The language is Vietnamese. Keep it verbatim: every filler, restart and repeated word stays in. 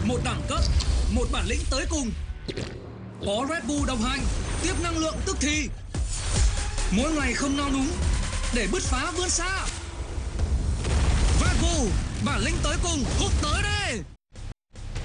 một đẳng cấp, một bản lĩnh tới cùng. Có Red Bull đồng hành, tiếp năng lượng tức thì. Mỗi ngày không nao núng, để bứt phá vươn xa. Red Bull, bản lĩnh tới cùng, hút tới đây.